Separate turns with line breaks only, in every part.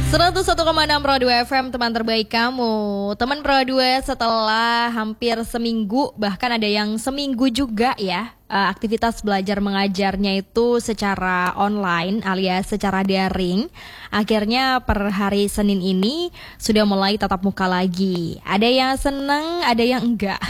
101,6 Pro 2 FM, teman terbaik kamu. Teman Pro 2, setelah hampir seminggu, bahkan ada yang seminggu juga ya, aktivitas belajar mengajarnya itu secara online alias secara daring. Akhirnya per hari Senin ini sudah mulai tatap muka lagi. Ada yang seneng, ada yang enggak.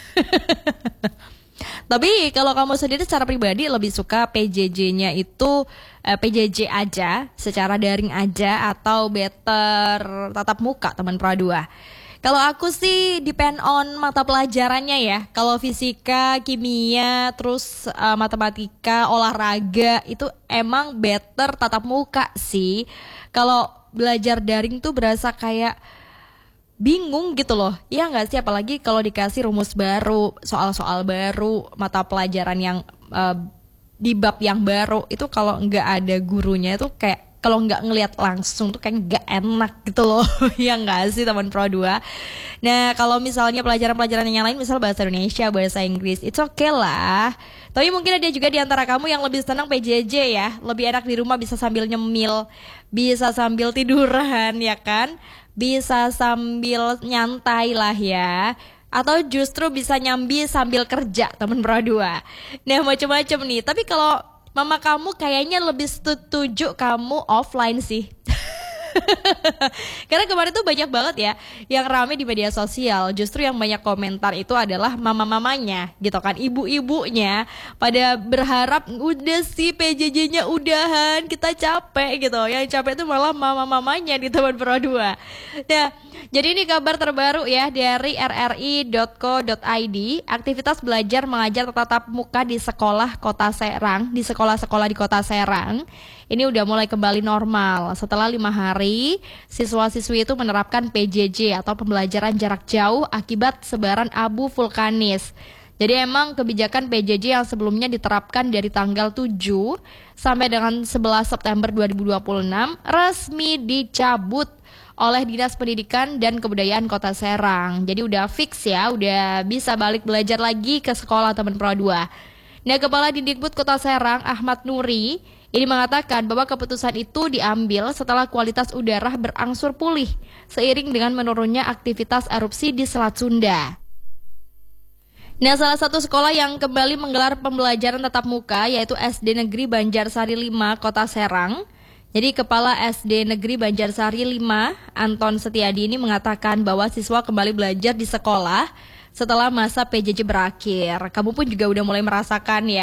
Tapi kalau kamu sendiri secara pribadi lebih suka PJJ-nya itu PJJ aja, secara daring aja, atau better tatap muka teman Pro 2? Kalau aku sih depend on mata pelajarannya ya. Kalau fisika, kimia, terus matematika, olahraga itu emang better tatap muka sih. Kalau belajar daring tuh berasa kayak bingung gitu loh, ya nggak sih? Apalagi kalau dikasih rumus baru, soal-soal baru, mata pelajaran yang di bab yang baru, itu kalau nggak ada gurunya itu kayak, kalau nggak ngelihat langsung tuh kayak nggak enak gitu loh. Ya nggak sih teman Pro 2? Nah kalau misalnya pelajaran-pelajaran yang lain, misal bahasa Indonesia, bahasa Inggris, it's okay lah. Tapi mungkin ada juga di antara kamu yang lebih senang PJJ ya, lebih enak di rumah, bisa sambil nyemil, bisa sambil tiduran ya kan, bisa sambil nyantai lah ya, atau justru bisa nyambi sambil kerja temen Pro 2. Nah macam-macam nih. Tapi kalau mama kamu kayaknya lebih setuju kamu offline sih. Karena kemarin tuh banyak banget ya yang rame di media sosial. Justru yang banyak komentar itu adalah mama-mamanya gitu kan, ibu-ibunya pada berharap udah sih PJJ-nya udahan, kita capek gitu. Yang capek itu malah mama-mamanya di teman Pro 2. Nah, jadi ini kabar terbaru ya dari rri.co.id. Aktivitas belajar mengajar tatap muka di sekolah Kota Serang, di sekolah-sekolah di Kota Serang ini udah mulai kembali normal. Setelah 5 hari, siswa-siswi itu menerapkan PJJ atau pembelajaran jarak jauh akibat sebaran abu vulkanis. Jadi emang kebijakan PJJ yang sebelumnya diterapkan dari tanggal 7 sampai dengan 11 September 2026 resmi dicabut oleh Dinas Pendidikan dan Kebudayaan Kota Serang. Jadi udah fix ya, udah bisa balik belajar lagi ke sekolah teman Pro 2. Nah, Kepala Didikbud Kota Serang, Ahmad Nuri, ini mengatakan bahwa keputusan itu diambil setelah kualitas udara berangsur pulih seiring dengan menurunnya aktivitas erupsi di Selat Sunda. Nah, salah satu sekolah yang kembali menggelar pembelajaran tatap muka yaitu SD Negeri Banjarsari 5 Kota Serang. Jadi Kepala SD Negeri Banjarsari 5, Anton Setiadi ini mengatakan bahwa siswa kembali belajar di sekolah setelah masa PJJ berakhir. Kamu pun juga udah mulai merasakan ya